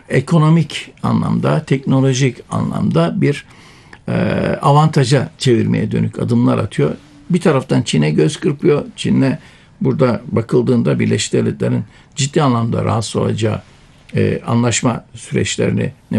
ekonomik anlamda, teknolojik anlamda bir avantaja çevirmeye dönük adımlar atıyor. Bir taraftan Çin'e göz kırpıyor. Çin'le burada bakıldığında Birleşik Devletler'in ciddi anlamda rahatsız olacağı anlaşma süreçlerini